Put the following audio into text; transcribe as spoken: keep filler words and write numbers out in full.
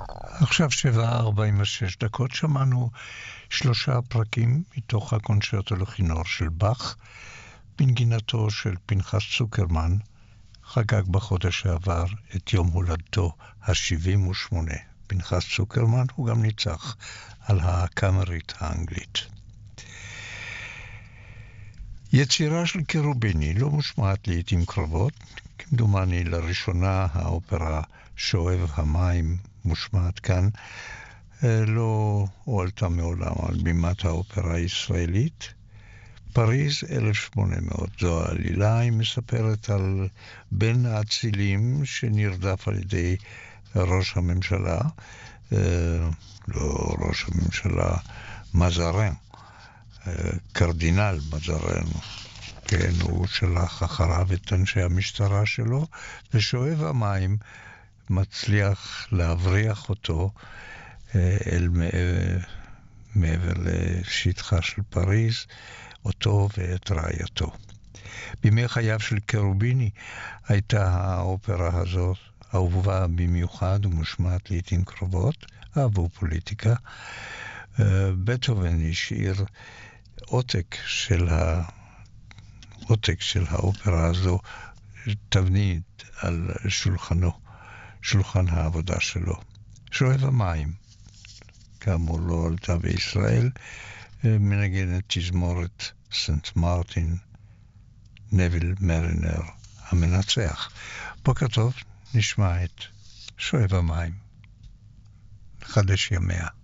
עכשיו שבע ארבעים ושש דקות, שמענו שלושה פרקים מתוך הקונצ'רטו לכינור של באך, בנגינתו של פנחס צוקרמן, חגג בחודש שעבר את יום הולדתו ה-שבעים ושמונה. פנחס צוקרמן הוא גם ניצח על הקאמרית האנגלית. יצירה של קרוביני לא מושמעת לעתים קרובות, כמדומני לראשונה האופרה שואב המים מושמעת כאן, לא הועלתה מעולם על בימת האופרה הישראלית. פריז אלף ושמונה מאות, זו העלילה, היא מספרת על בן האצילים שנרדף על ידי ראש הממשלה, לא ראש הממשלה, מזרן, קרדינל מזרן, כן, הוא שלח אחריו את אנשי המשטרה שלו, ושואב המים מצליח להבריח אותו אל מעבר לשטחה של פריז, אותו ואת רעייתו. בימי חייו של קרוביני הייתה האופרה הזאת אהובה במיוחד ומושמעת לעתים קרובות, אהבו פוליטיקה. בטהובן השאיר עותק של העותק של האופרה הזו, תבנית על שולחנו, שולחן העבודה שלו. שואב המים, כאמור לא עלתה בישראל, מנגנת תזמורת סנט מרטין, נביל מרינר המנצח. בוקר טוב, נשמע את שואב המים, חדש ימיה.